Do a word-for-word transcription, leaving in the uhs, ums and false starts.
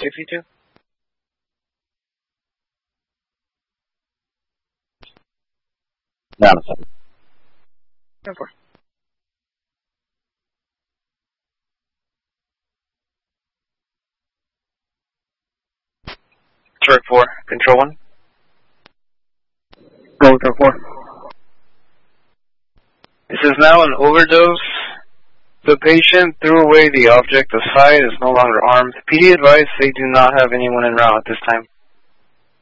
fifty-two. Down a second. ten four. Track four, control one. Go with our four. This is now an overdose. The patient threw away the object. The site is no longer armed. P D advised they do not have anyone en route at this time.